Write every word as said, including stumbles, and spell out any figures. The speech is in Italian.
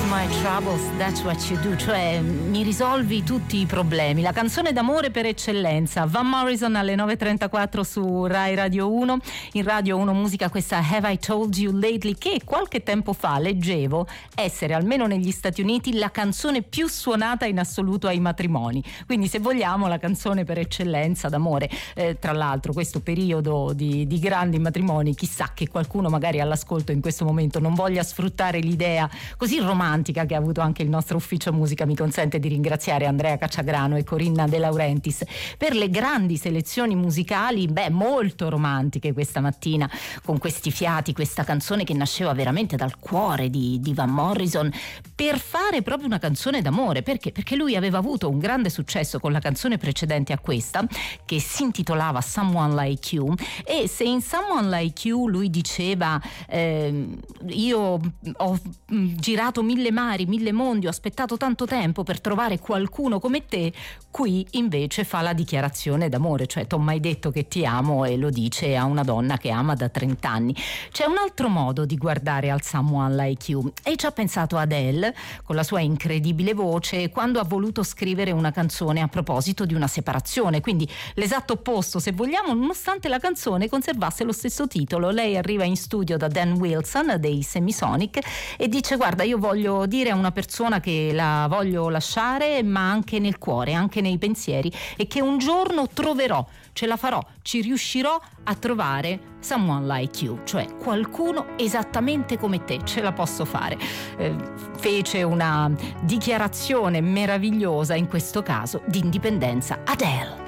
my troubles, that's what you do, cioè mi risolvi tutti i problemi. La canzone d'amore per eccellenza. Van Morrison alle nove e trentaquattro su Rai Radio uno. In Radio uno Musica questa Have I Told You Lately, che qualche tempo fa leggevo essere, almeno negli Stati Uniti, la canzone più suonata in assoluto ai matrimoni. Quindi, se vogliamo, la canzone per eccellenza d'amore. Eh, tra l'altro, questo periodo di, di grandi matrimoni, chissà che qualcuno magari all'ascolto in questo momento non voglia sfruttare l'idea così romantica che ha avuto anche il nostro ufficio musica. Mi consente di ringraziare Andrea Cacciagrano e Corinna De Laurentiis per le grandi selezioni musicali, beh, molto romantiche questa mattina, con questi fiati, questa canzone che nasceva veramente dal cuore di, di Van Morrison, per fare proprio una canzone d'amore. Perché? Perché lui aveva avuto un grande successo con la canzone precedente a questa, che si intitolava Someone Like You, e se in Someone Like You lui diceva eh, io ho girato mille mari, mille mondi, ho aspettato tanto tempo per trovare qualcuno come te, qui invece fa la dichiarazione d'amore, cioè t'ho mai detto che ti amo, e lo dice a una donna che ama da trent'anni. C'è un altro modo di guardare al Someone Like You, e ci ha pensato Adele con la sua incredibile voce quando ha voluto scrivere una canzone a proposito di una separazione, quindi l'esatto opposto, se vogliamo, nonostante la canzone conservasse lo stesso titolo. Lei arriva in studio da Dan Wilson dei Semisonic e dice: guarda, io voglio dire a una persona che la voglio lasciare, ma anche nel cuore, anche nei pensieri, e che un giorno troverò, ce la farò, ci riuscirò a trovare someone like you, cioè qualcuno esattamente come te, ce la posso fare. Eh, fece una dichiarazione meravigliosa, in questo caso di indipendenza, Adele.